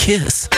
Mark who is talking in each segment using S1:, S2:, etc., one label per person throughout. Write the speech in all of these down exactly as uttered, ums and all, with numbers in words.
S1: Verkehrs.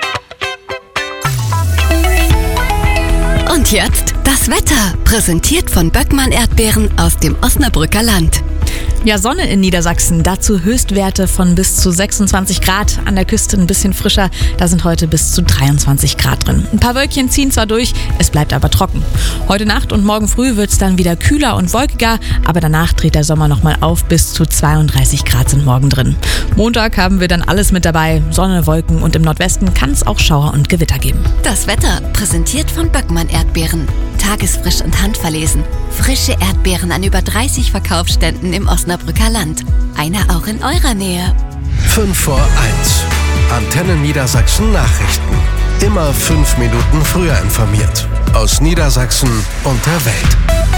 S2: Und jetzt das Wetter, präsentiert von Böckmann Erdbeeren aus dem Osnabrücker Land.
S3: Ja, Sonne in Niedersachsen, dazu Höchstwerte von bis zu sechsundzwanzig Grad. An der Küste ein bisschen frischer, da sind heute bis zu dreiundzwanzig Grad drin. Ein paar Wölkchen ziehen zwar durch, es bleibt aber trocken. Heute Nacht und morgen früh wird es dann wieder kühler und wolkiger, aber danach dreht der Sommer nochmal auf, bis zu zweiunddreißig Grad sind morgen drin. Montag haben wir dann alles mit dabei, Sonne, Wolken und im Nordwesten kann es auch Schauer und Gewitter geben.
S2: Das Wetter, präsentiert von Böckmann Erdbeeren. Tagesfrisch und handverlesen. Frische Erdbeeren an über dreißig Verkaufsständen im Osnabrücker Land. Einer auch in eurer Nähe.
S1: fünf vor eins. Antenne Niedersachsen Nachrichten. Immer fünf Minuten früher informiert. Aus Niedersachsen und der Welt.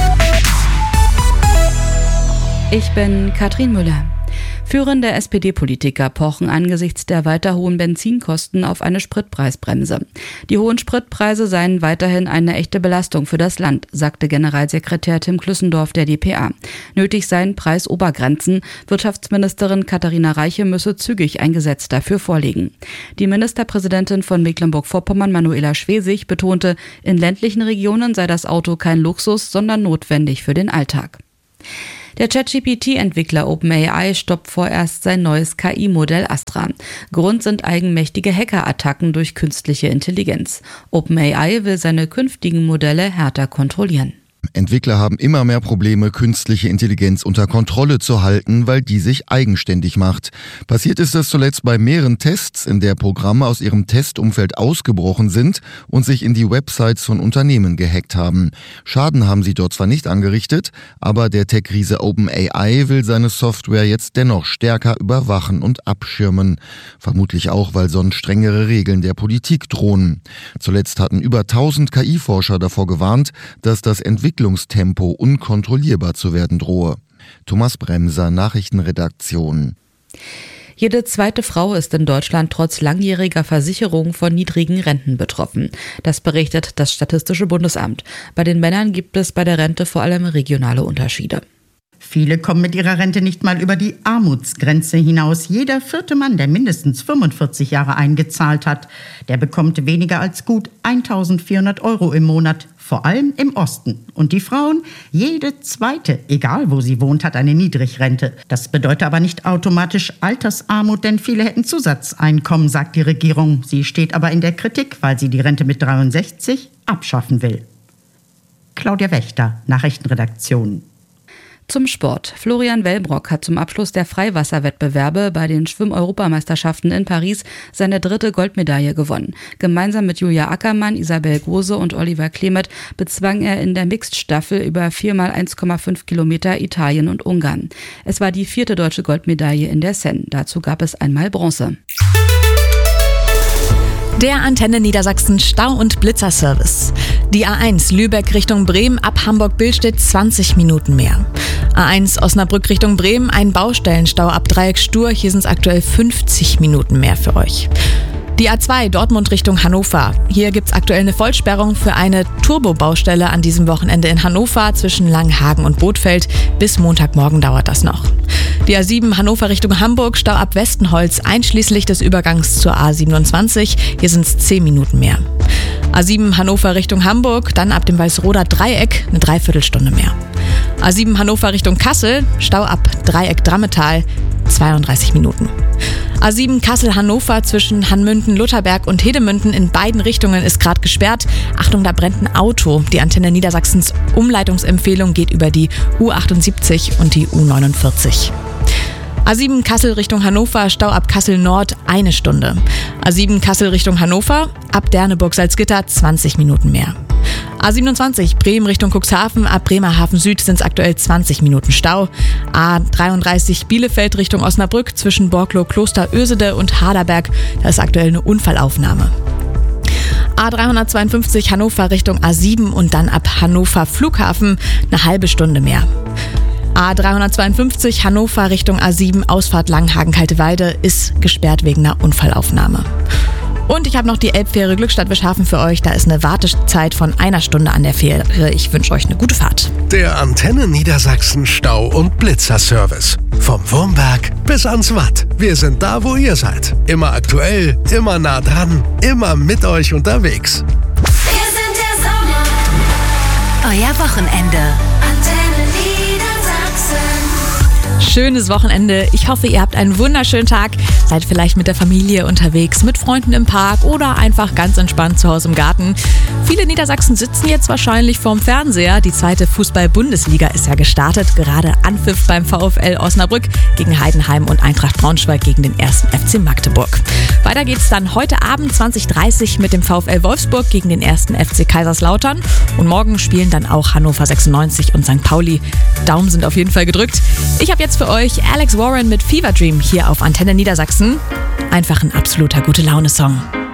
S4: Ich bin Katrin Müller. Führende S P D-Politiker pochen angesichts der weiter hohen Benzinkosten auf eine Spritpreisbremse. Die hohen Spritpreise seien weiterhin eine echte Belastung für das Land, sagte Generalsekretär Tim Klüssendorf der d p a. Nötig seien Preisobergrenzen. Wirtschaftsministerin Katharina Reiche müsse zügig ein Gesetz dafür vorlegen. Die Ministerpräsidentin von Mecklenburg-Vorpommern, Manuela Schwesig, betonte, in ländlichen Regionen sei das Auto kein Luxus, sondern notwendig für den Alltag. Der ChatGP T-Entwickler OpenAI stoppt vorerst sein neues K I-Modell Astra. Grund sind eigenmächtige Hackerattacken durch künstliche Intelligenz. OpenAI will seine künftigen Modelle härter kontrollieren.
S5: Entwickler haben immer mehr Probleme, künstliche Intelligenz unter Kontrolle zu halten, weil die sich eigenständig macht. Passiert ist das zuletzt bei mehreren Tests, in der Programme aus ihrem Testumfeld ausgebrochen sind und sich in die Websites von Unternehmen gehackt haben. Schaden haben sie dort zwar nicht angerichtet, aber der Tech-Riese OpenAI will seine Software jetzt dennoch stärker überwachen und abschirmen. Vermutlich auch, weil sonst strengere Regeln der Politik drohen. Zuletzt hatten über tausend K I-Forscher davor gewarnt, dass das Entwicklungstempo unkontrollierbar zu werden drohe. Thomas Bremser, Nachrichtenredaktion.
S4: Jede zweite Frau ist in Deutschland trotz langjähriger Versicherung von niedrigen Renten betroffen. Das berichtet das Statistische Bundesamt. Bei den Männern gibt es bei der Rente vor allem regionale Unterschiede.
S6: Viele kommen mit ihrer Rente nicht mal über die Armutsgrenze hinaus. Jeder vierte Mann, der mindestens fünfundvierzig Jahre eingezahlt hat, der bekommt weniger als gut eintausendvierhundert Euro im Monat, vor allem im Osten. Und die Frauen, jede zweite, egal wo sie wohnt, hat eine Niedrigrente. Das bedeutet aber nicht automatisch Altersarmut, denn viele hätten Zusatzeinkommen, sagt die Regierung. Sie steht aber in der Kritik, weil sie die Rente mit dreiundsechzig abschaffen will. Claudia Wächter, Nachrichtenredaktion.
S4: Zum Sport. Florian Wellbrock hat zum Abschluss der Freiwasserwettbewerbe bei den Schwimm-Europameisterschaften in Paris seine dritte Goldmedaille gewonnen. Gemeinsam mit Julia Ackermann, Isabel Gose und Oliver Klemet bezwang er in der Mixed-Staffel über vier mal eins Komma fünf Kilometer Italien und Ungarn. Es war die vierte deutsche Goldmedaille in der Seine. Dazu gab es einmal Bronze.
S3: Der Antenne Niedersachsen Stau- und Blitzerservice. Die A eins Lübeck Richtung Bremen ab Hamburg-Billstedt zwanzig Minuten mehr. A eins Osnabrück Richtung Bremen, ein Baustellenstau ab Dreieck Stur. Hier sind es aktuell fünfzig Minuten mehr für euch. Die A zwei Dortmund Richtung Hannover. Hier gibt es aktuell eine Vollsperrung für eine Turbo-Baustelle an diesem Wochenende in Hannover zwischen Langhagen und Bothfeld. Bis Montagmorgen dauert das noch. Die A sieben Hannover Richtung Hamburg, Stau ab Westenholz, einschließlich des Übergangs zur A siebenundzwanzig. Hier sind es zehn Minuten mehr. A sieben Hannover Richtung Hamburg, dann ab dem Weißroder Dreieck eine Dreiviertelstunde mehr. A sieben Hannover Richtung Kassel, Stau ab Dreieck Drammetal, zweiunddreißig Minuten. A sieben Kassel-Hannover zwischen Hanmünden-Lutherberg und Hedemünden in beiden Richtungen ist gerade gesperrt. Achtung, da brennt ein Auto. Die Antenne Niedersachsens Umleitungsempfehlung geht über die U achtundsiebzig und die U neunundvierzig. A sieben Kassel Richtung Hannover, Stau ab Kassel Nord, eine Stunde. A sieben Kassel Richtung Hannover, ab Derneburg-Salzgitter zwanzig Minuten mehr. A siebenundzwanzig Bremen Richtung Cuxhaven, ab Bremerhaven Süd sind es aktuell zwanzig Minuten Stau. A dreiunddreißig Bielefeld Richtung Osnabrück zwischen Borklow, Kloster Ösede und Haderberg, da ist aktuell eine Unfallaufnahme. A dreihundertzweiundfünfzig Hannover Richtung A sieben und dann ab Hannover Flughafen eine halbe Stunde mehr. A dreihundertzweiundfünfzig Hannover Richtung A sieben Ausfahrt Langhagen-Kalteweide ist gesperrt wegen einer Unfallaufnahme. Und ich habe noch die Elbfähre Glückstadt Wischhafen für euch. Da ist eine Wartezeit von einer Stunde an der Fähre. Ich wünsche euch eine gute Fahrt.
S1: Der Antenne Niedersachsen Stau- und Blitzerservice. Vom Wurmberg bis ans Watt. Wir sind da, wo ihr seid. Immer aktuell, immer nah dran, immer mit euch unterwegs.
S7: Wir sind der Sommer.
S2: Euer Wochenende.
S7: Antenne Niedersachsen.
S3: Schönes Wochenende. Ich hoffe, ihr habt einen wunderschönen Tag. Seid vielleicht mit der Familie unterwegs, mit Freunden im Park oder einfach ganz entspannt zu Hause im Garten. Viele Niedersachsen sitzen jetzt wahrscheinlich vorm Fernseher. Die zweite Fußball-Bundesliga ist ja gestartet. Gerade Anpfiff beim VfL Osnabrück gegen Heidenheim und Eintracht Braunschweig gegen den ersten F C Magdeburg. Weiter geht's dann heute Abend zwanzig Uhr dreißig mit dem VfL Wolfsburg gegen den ersten F C Kaiserslautern. Und morgen spielen dann auch Hannover sechsundneunzig und Sankt Pauli. Daumen sind auf jeden Fall gedrückt. Ich habe jetzt für euch Alex Warren mit Fever Dream hier auf Antenne Niedersachsen. Einfach ein absoluter Gute-Laune-Song.